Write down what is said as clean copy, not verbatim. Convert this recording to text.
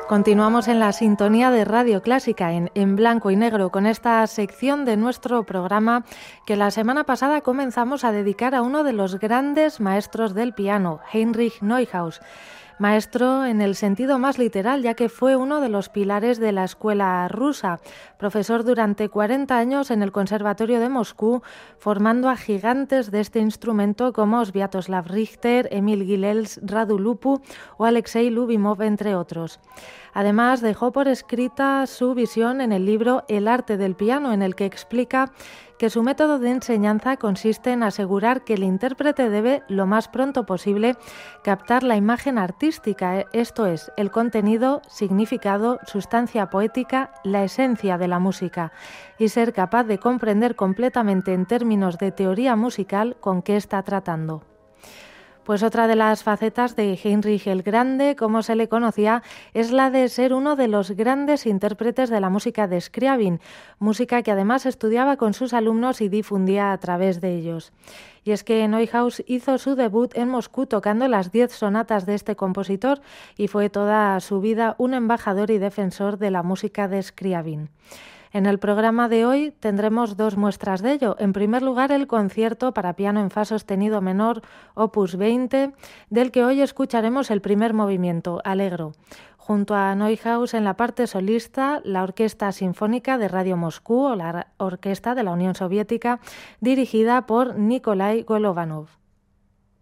Continuamos en la sintonía de Radio Clásica, en blanco y negro, con esta sección de nuestro programa que la semana pasada comenzamos a dedicar a uno de los grandes maestros del piano, Heinrich Neuhaus. Maestro en el sentido más literal, ya que fue uno de los pilares de la escuela rusa, profesor durante 40 años en el Conservatorio de Moscú, formando a gigantes de este instrumento como Sviatoslav Richter, Emil Gilels, Radu Lupu o Alexei Lubimov, entre otros. Además, dejó por escrita su visión en el libro El arte del piano, en el que explica que su método de enseñanza consiste en asegurar que el intérprete debe, lo más pronto posible, captar la imagen artística, esto es, el contenido, significado, sustancia poética, la esencia de la música, y ser capaz de comprender completamente en términos de teoría musical con qué está tratando. Pues otra de las facetas de Heinrich el Grande, como se le conocía, es la de ser uno de los grandes intérpretes de la música de Scriabin, música que además estudiaba con sus alumnos y difundía a través de ellos. Y es que Neuhaus hizo su debut en Moscú tocando las 10 sonatas de este compositor y fue toda su vida un embajador y defensor de la música de Scriabin. En el programa de hoy tendremos dos muestras de ello. En primer lugar, el concierto para piano en fa sostenido menor, opus 20, del que hoy escucharemos el primer movimiento, Allegro. Junto a Neuhaus en la parte solista, la Orquesta Sinfónica de Radio Moscú o la Orquesta de la Unión Soviética, dirigida por Nikolai Golovanov.